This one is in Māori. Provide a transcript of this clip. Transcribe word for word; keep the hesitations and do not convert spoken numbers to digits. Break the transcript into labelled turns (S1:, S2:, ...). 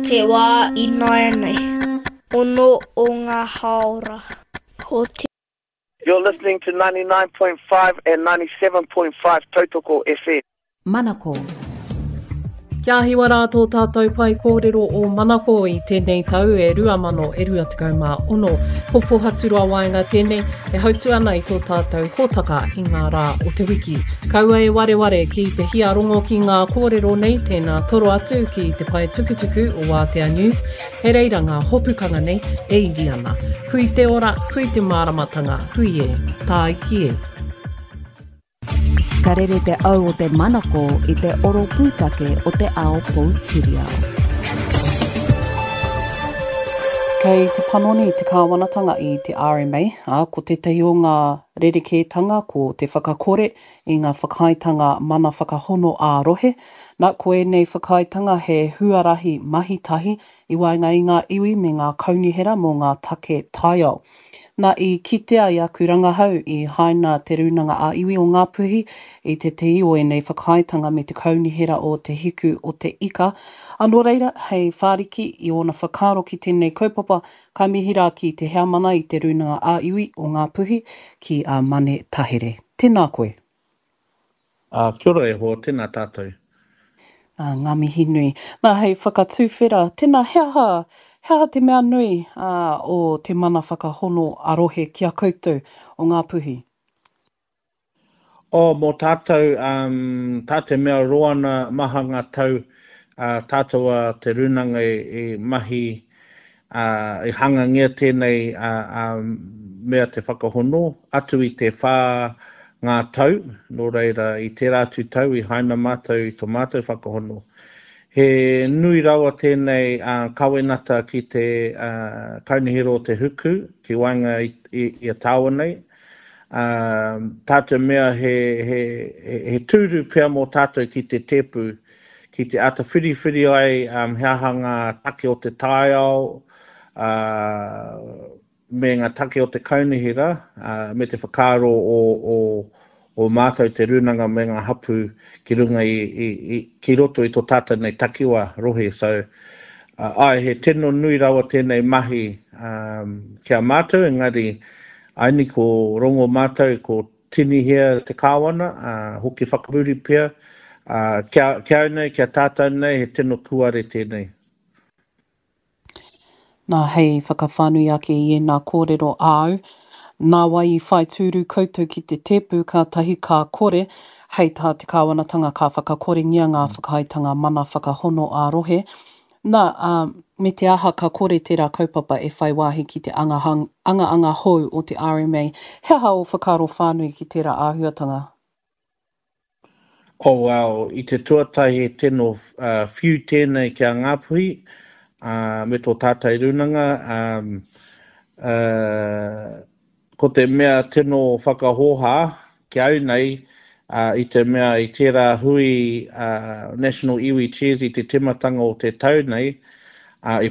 S1: te wā I noia nei. Ono o ngā haora. Ko te
S2: You're listening to ninety-nine point five and ninety-seven point five Tautoko F M.
S3: Manako.
S4: Kia hiwa rātou tātou pai kōrero o Manako I tēnei tau e rua mano e rua tekau mā ono. Popo haturua waenga tēnei e hautu ana I tō tātou hōtaka I ngā rā o te wiki. Kaua e ware ware ki te hia rongo ki ngā kōrero nei tēnā toro atu ki te pai tukutuku o Wātea News. He reira ngā hopukanga nei e iri ana. Hui te ora, hui te māramatanga, hui e, tā iki e.
S3: Ka rere te au o te Manako I te oro pūtake o te ao Poutirihau. Kei te panoni te kāwanatanga I te R M A, a, ko te tehi o ngā rerekētanga ko te whakakore I ngā whakaitanga mana whakahono ārohe. Nā koe nei whakaitanga he huarahi mahitahi I waenga I ngā iwi me ngā kaunihera mō ngā take taiao. Nā I kitea I aku rangahau I haina te runanga a iwi o ngā puhi I te te iwi o e nei whakaitanga me te kaunihera o te hiku o te ika. Anō reira, hei whāriki I ona whakaro ki tēnei kaupapa ka mihira ki te hea mana I te runanga a iwi o ngā puhi ki a Mane Tahere. Tēnā koe.
S5: Uh, kia ora e ho, tēnā tātou.
S3: Uh, ngā mihi nui. Nā hei whakatūwhera, tēnā heaha, heaha te mea nui uh, o te mana whakahono arohe kia koutou o ngā puhi.
S5: O, mō tātou, um, tā te mea roana maha ngā tau, uh, tātou a te runanga I, I mahi, uh, I hanga ngia tēnei uh, um, mea te whakahono, atu I te whā ngā tau, nō reira I te rātu tau, I haina mātou I tō mātou whakahono. He nui rawa tēnei uh, kawenata ki te uh, kaunihero o te huku, ki wainga I, I, I a tāua nei. Uh, tātou mea he, he, he, he tūru pia mō tātou ki te tepu, ki te ata whiri whiri ai, um, hea ngā take o te taiao, uh, me ngā take o te kaunihera, uh, me te whakaro o, o o mātou te runanga me ngā hapu ki runga I, I, I ki roto I tō tata nei takiwa rohe. So, uh, ai he tino nui rawa tēnei mahi um, kia mātou, engari aini ko rongo mātou ko tini hea te kāwana, uh, hoki whakapuri pia, uh, kia, kia nei, kia tātou nei, he tino kuare tēnei.
S3: Nā hei whakawhanui ake I nā kōrero āu, nā wai I whai tūru koutou ki te tepu ka tahi ka kore, hei tā te kāwanatanga ka whakakore ngia ngā whakaitanga mana whakahono ārohe. Nā, uh, me te aha ka kore tērā kaupapa e whai wāhi ki te anga, hang, anga anga hou o te R M A. Hea o whakaro whānui ki tērā āhuatanga?
S5: Oh, wow. I te tuatai he tino uh, whiu tēnei kia ngāpuhi, uh, me tō tātai runanga, um, uh, ko te mea tino whakahoha ki au nei uh, I te mea I tērā hui uh, National Iwi Chairs I te timatanga o te tau nei uh,